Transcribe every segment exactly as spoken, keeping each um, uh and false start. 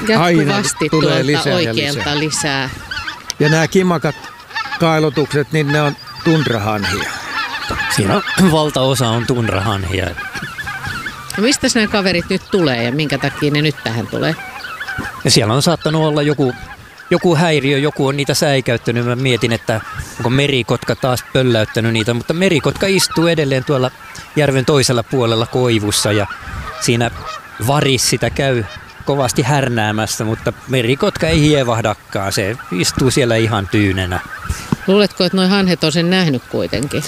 jatkuvasti tulee tuolta lisää oikealta ja lisää. lisää. Ja nämä kimakat kailotukset, niin ne on tundrahanhia. Siinä on, valtaosa on tundrahanhia. No mistä nämä kaverit nyt tulee ja minkä takia ne nyt tähän tulee? Ja siellä on saattanut olla joku, joku häiriö, joku on niitä säikäyttänyt. Mä mietin, että onko merikotka taas pölläyttänyt niitä, mutta merikotka istuu edelleen tuolla järven toisella puolella koivussa ja siinä varis sitä käy kovasti härnäämässä, mutta merikotka ei hievahdakaan, se istuu siellä ihan tyynenä. Luuletko, että nuo hanhet on sen nähnyt kuitenkin?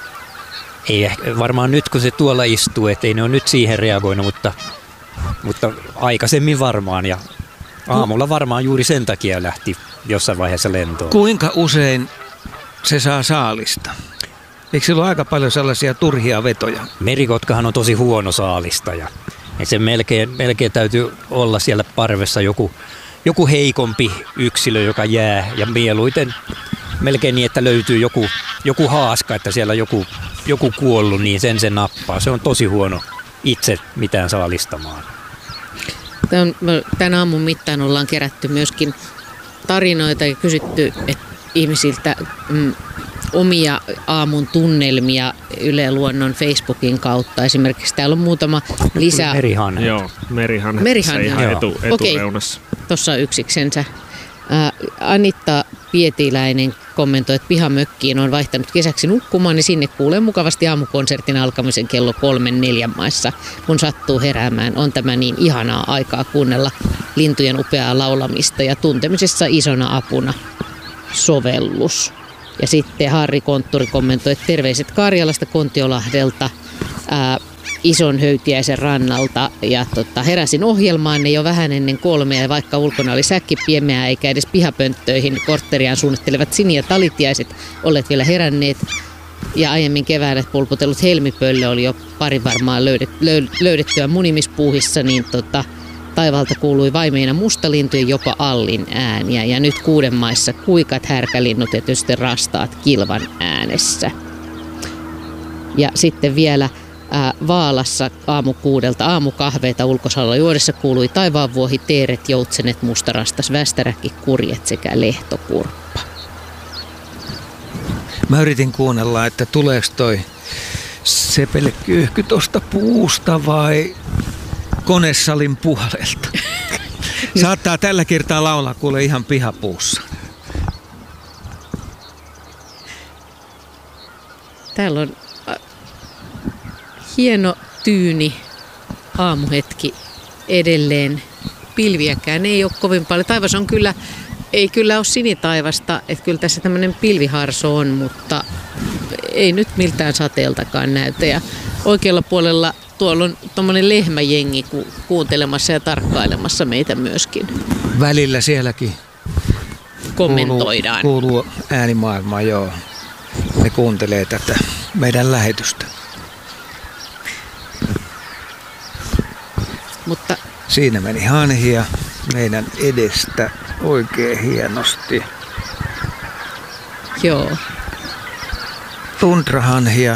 Ei ehkä, varmaan nyt kun se tuolla istuu, ettei ne ole nyt siihen reagoinut, mutta, mutta aikaisemmin varmaan ja aamulla varmaan juuri sen takia lähti jossain vaiheessa lentoon. Kuinka usein se saa saalista? Eikö sillä ole aika paljon sellaisia turhia vetoja? Merikotkahan on tosi huono saalistaja. Ja se melkein, melkein täytyy olla siellä parvessa joku, joku heikompi yksilö, joka jää ja mieluiten melkein niin, että löytyy joku, joku haaska, että siellä joku, joku kuollut, niin sen se nappaa. Se on tosi huono itse mitään saalistamaan. Tämän, tämän aamun mittaan ollaan kerätty myöskin tarinoita ja kysytty että ihmisiltä mm, omia aamun tunnelmia Yle Luonnon Facebookin kautta. Esimerkiksi täällä on muutama lisää. Merihanhet. Joo, merihanhet. Merihanhet. Ihan etu, etureunassa. Okei, tuossa on yksiksensä. Äh, Anitta Pietiläinen kommentoi, että pihamökkiin on vaihtanut kesäksi nukkumaan, niin sinne kuulee mukavasti aamukonsertin alkamisen kello kolmen neljän maissa, kun sattuu heräämään. On tämä niin ihanaa aikaa kuunnella lintujen upeaa laulamista ja tuntemisessa isona apuna sovellus. Ja sitten Harri Kontturi kommentoi, että terveiset Karjalasta Kontiolahdelta, ää, Ison Höytiäisen rannalta. Ja tota, heräsin ohjelmaanne jo vähän ennen kolmea, ja vaikka ulkona oli säkki piemeää eikä edes pihapönttöihin kortteriaan suunnittelevat Sini ja Talitiaiset olleet vielä heränneet. Ja aiemmin keväällä pulputellut helmipöllö oli jo pari varmaan löydet, löydettyä munimispuuhissa, niin tota, taivaalta kuului vaimeina mustalintujen jopa allin ääniä. Ja nyt kuuden maissa kuikat, härkälinnut ja tietysti rastaat kilvan äänessä. Ja sitten vielä ää, Vaalassa aamukuudelta aamukahveita ulkosalla juodessa kuului taivaanvuohi, teeret, joutsenet, mustarastas, västäräkki, kurjet sekä lehtokurppa. Mä yritin kuunnella, että tuleeko toi sepelekyyhky tosta puusta vai konesalin puolelta. Saattaa tällä kertaa laulaa kuule ihan pihapuussa. Täällä on äh, hieno tyyni aamuhetki edelleen. Pilviäkään ei ole kovin paljon. Taivas on kyllä, ei kyllä ole sinitaivasta, että kyllä tässä tämmöinen pilviharso on, mutta ei nyt miltään sateeltakaan näytä. Ja oikealla puolella tuolla on tommonen lehmäjengi ku- kuuntelemassa ja tarkkailemassa meitä myöskin. Välillä sielläkin kommentoidaan. Kuuluu, kuuluu äänimaailmaa, joo. Ne kuuntelee tätä meidän lähetystä. Mutta siinä meni hanhia meidän edestä oikein hienosti. joo. Tundrahanhia.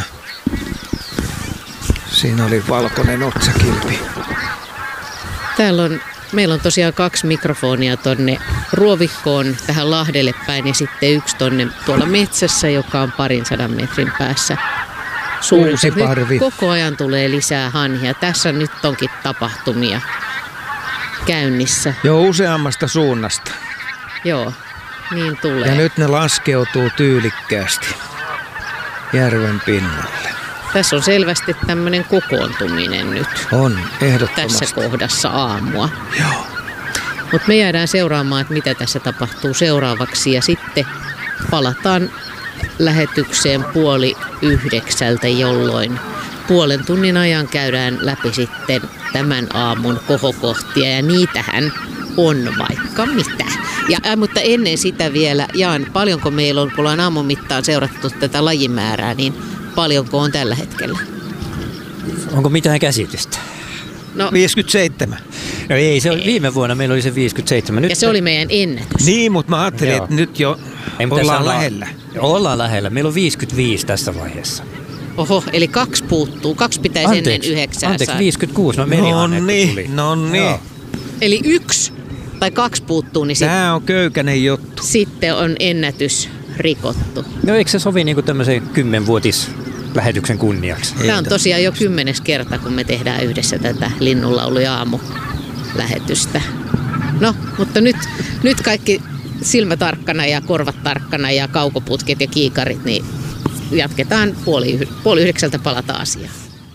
Siinä oli valkoinen otsakilpi. Täällä on, meillä on tosiaan kaksi mikrofonia tonne Ruovikkoon tähän Lahdelle päin ja sitten yksi tonne tuolla metsässä, joka on parin sadan metrin päässä. Uusi parvi. Koko ajan tulee lisää hanhia. Tässä nyt onkin tapahtumia käynnissä. Joo, useammasta suunnasta. Joo, niin tulee. Ja nyt ne laskeutuu tyylikkäästi järven pinnalle. Tässä on selvästi tämmöinen kokoontuminen nyt. On, ehdottomasti. Tässä kohdassa aamua. Joo. Mutta me jäädään seuraamaan, että mitä tässä tapahtuu seuraavaksi. Ja sitten palataan lähetykseen puoli yhdeksältä, jolloin puolen tunnin ajan käydään läpi sitten tämän aamun kohokohtia. Ja niitähän on vaikka mitä. Ja, äh, mutta ennen sitä vielä, Jaan, paljonko meillä on, kun ollaan aamun mittaan seurattu tätä lajimäärää, niin paljonko on tällä hetkellä? Onko mitään käsitystä? No, viisikymmentäseitsemän. No ei, se oli, viime vuonna meillä oli se viisikymmentäseitsemän. Nyt ja se oli meidän ennätys. Niin, mutta mä ajattelin, Joo. että nyt jo ei, ollaan ollaan lähellä. Ollaan lähellä. Meillä on viisikymmentäviisi tässä vaiheessa. Oho, eli kaksi puuttuu. Kaksi pitäisi Anteeksi, ennen yhdeksää anteeksi saada. viisikymmentäkuusi. No merihannet Nonni, tuli. nonni. Joo. Eli yksi tai kaksi puuttuu, niin sit, Tämä on köykäinen juttu. sitten on ennätys rikottu. No eikö se sovi niin kuin tämmöisen kymmenvuotis lähetyksen kunniaksi? Tämä on tosiaan jo kymmenes kerta, kun me tehdään yhdessä tätä Linnunlaulu ja aamulähetystä. No, mutta nyt, nyt kaikki silmätarkkana ja korvat tarkkana ja kaukoputket ja kiikarit, niin jatketaan puoli, puoli yhdeksältä palata asiaan.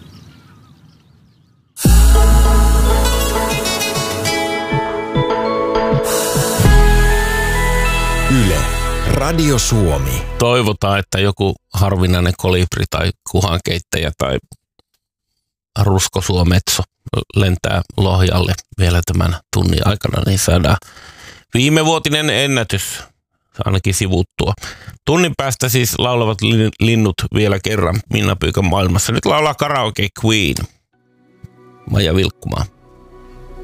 Yle, Radio Suomi. Toivotaan, että joku harvinainen kolibri tai kuhankeittäjä tai ruskosuometso lentää Lohjalle vielä tämän tunnin aikana, niin saadaan viimevuotinen ennätys ainakin sivuttua. Tunnin päästä siis laulavat linnut vielä kerran Minna Pyykan maailmassa. Nyt laulaa Karaoke Queen. Maija Vilkkumaa.